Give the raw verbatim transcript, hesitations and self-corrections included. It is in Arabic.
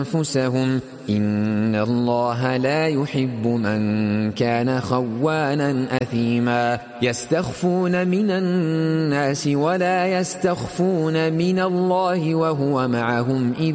أنفسهم إن الله لا يحب من كان خوانا أثيما يستخفون من الناس ولا يستخفون من الله وهو معهم إذ